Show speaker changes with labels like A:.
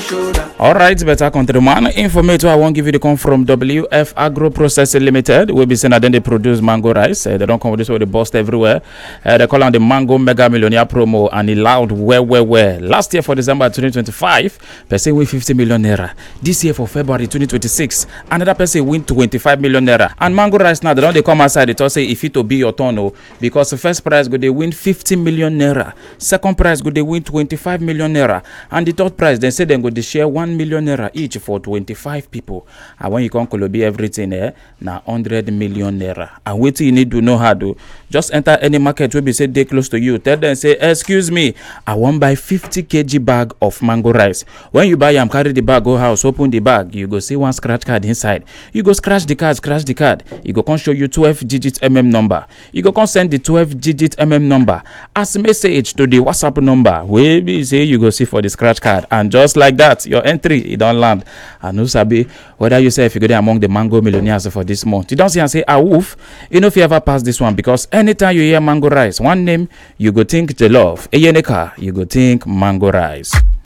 A: All right, better countryman. Informator I won't give you the come from WF Agro Processing Limited. We'll be saying that then they produce mango rice. They don't come with this way, they bust everywhere. They call on the Mango Mega Millionaire promo and it loud well. Last year for December 2025, person win 50 million naira. This year for February 2026, another person win 25 million naira. And mango rice now, they don't they come outside, they talk say if it to be your turn, because the first prize go they win 50 million naira. Second prize go they win 25 million naira. And the third prize, they say they go they share 1 million naira each for 25 people. And when you come Kolobi everything now 100 million naira. And what you need to know how to just enter any market will be say they close to you. Tell them say, excuse me, I want buy 50 kg bag of mango rice. When you buy am, carry the bag, go house, open the bag, you go see one scratch card inside. You go scratch the card. You go come show you 12-digit number. You go come send the 12-digit number as message to the WhatsApp number. Where be say you go see for the scratch card, and just like that, your entry it don't land. And no sabi whether you say if you go there among the mango millionaires for this month. You don't see and say woof. You know if you ever pass this one, because anytime you hear mango rice, one name you go think jollof. Eyeneka, you go think mango rice.